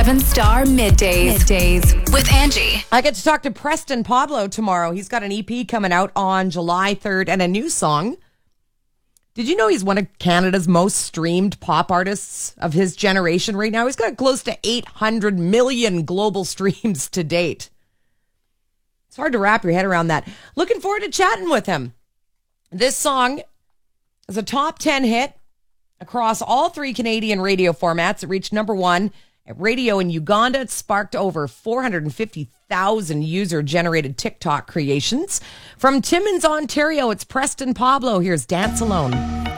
7-Star Middays with Angie. I get to talk to Preston Pablo tomorrow. He's got an EP coming out on July 3rd and a new song. Did you know he's one of Canada's most streamed pop artists of his generation right now? He's got close to 800 million global streams to date. It's hard to wrap your head around that. Looking forward to chatting with him. This song is a top 10 hit across all three Canadian radio formats. It reached number one at radio in Uganda. It sparked over 450,000 user-generated TikTok creations. From Timmins, Ontario, it's Preston Pablo. Here's Dance Alone.